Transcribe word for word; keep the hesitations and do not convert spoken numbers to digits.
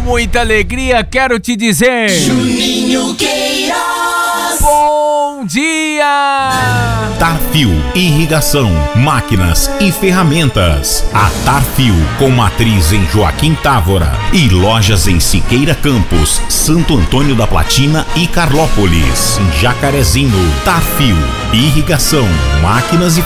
muita alegria, quero te dizer... Juninho Queiroz. Bom dia! Tarfil Irrigação, Máquinas e Ferramentas. A Tarfil, com matriz em Joaquim Távora e lojas em Siqueira Campos, Santo Antônio da Platina e Carlópolis. Em Jacarezinho, Tarfil Irrigação, Máquinas e